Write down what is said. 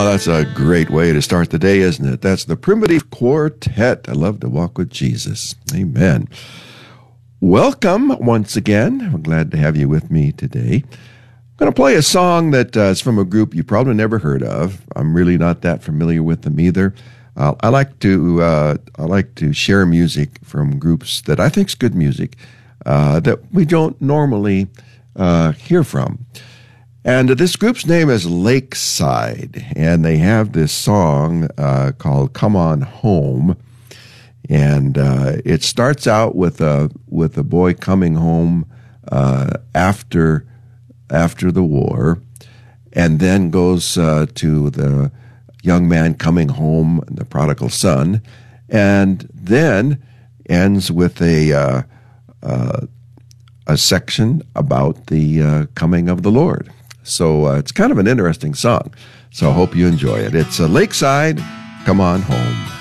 That's a great way to start the day, isn't it? That's the Primitive Quartet. I love to walk with Jesus. Amen. Welcome once again. I'm glad to have you with me today. I'm going to play a song that is from a group you probably never heard of. I'm really not that familiar with them either. I like to share music from groups that I think is good music that we don't normally hear from. And this group's name is Lakeside, and they have this song called "Come On Home," and it starts out with a boy coming home after the war, and then goes to the young man coming home, the prodigal son, and then ends with a section about the coming of the Lord. So it's kind of an interesting song. So I hope you enjoy it. It's Lakeside, "Come On Home."